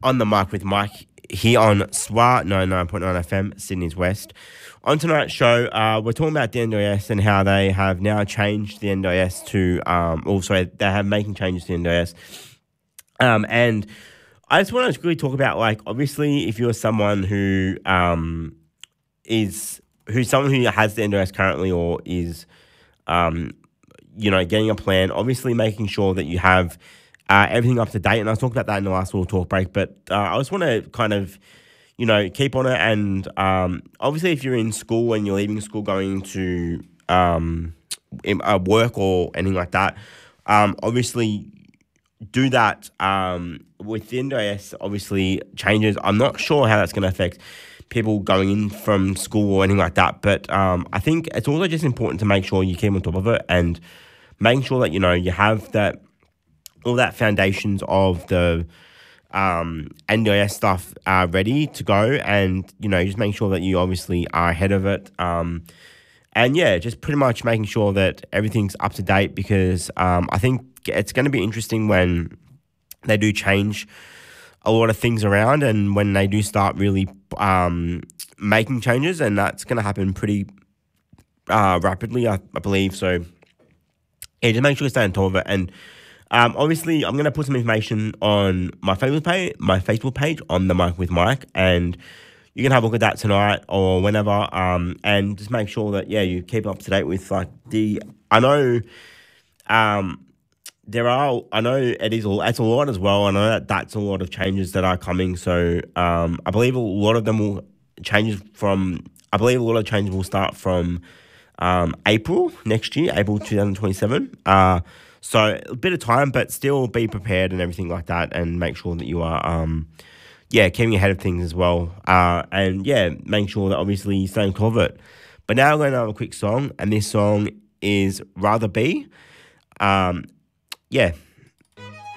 on the mic with Mike here on SWA 99.9 FM, Sydney's West. On tonight's show, we're talking about the NDIS and how they have now changed the NDIS to, they have making changes to the NDIS. And I just want to really talk about, like, obviously, if you're someone who has the NDIS currently or is, getting a plan, obviously making sure that you have everything up to date. And I talked about that in the last little talk break, but I just want to kind of, keep on it. And obviously, if you're in school and you're leaving school going to work or anything like that, obviously do that with the NDIS, obviously changes. I'm not sure how that's going to affect people going in from school or anything like that, but I think it's also just important to make sure you keep on top of it and making sure that, you have that all that foundations of the NDIS stuff ready to go, and, just making sure that you obviously are ahead of it. And yeah, just pretty much making sure that everything's up to date, because I think it's going to be interesting when they do change a lot of things around and when they do start really making changes, and that's going to happen pretty rapidly, I believe. So yeah, just make sure you stay on top of it. And obviously, I'm going to put some information on my Facebook page on the Mic with Mike, and you can have a look at that tonight or whenever, and just make sure that, you keep up to date with, like, I know it's a lot as well. I know that's a lot of changes that are coming. So I believe a lot of them will start from April next year, April 2027. So a bit of time, but still be prepared and everything like that, and make sure that you are, keeping ahead of things as well. And making sure that obviously you stay on top of it. But now I'm going to have a quick song, and this song is Rather Be.